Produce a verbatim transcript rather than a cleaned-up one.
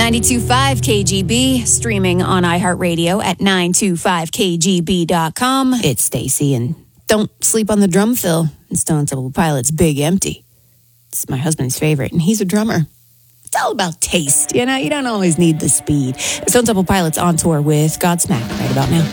ninety-two point five K G B, streaming on iHeartRadio at nine two five K G B dot com. It's Stacy, and don't sleep on the drum fill in Stone Temple Pilots' Big Empty. It's my husband's favorite, and he's a drummer. It's all about taste, you know? You don't always need the speed. Stone Temple Pilots on tour with Godsmack right about now.